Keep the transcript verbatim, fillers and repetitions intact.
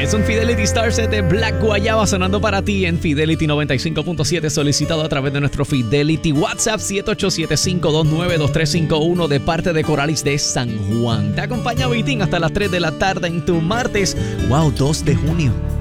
Es un Fidelity Star Set de Black Guayaba sonando para ti en Fidelity noventa y cinco punto siete, solicitado a través de nuestro Fidelity WhatsApp siete ocho siete, cinco dos nueve, dos tres cinco uno de parte de Coralis de San Juan. Te acompaña Vitín hasta las tres de la tarde en tu martes, wow, dos de junio.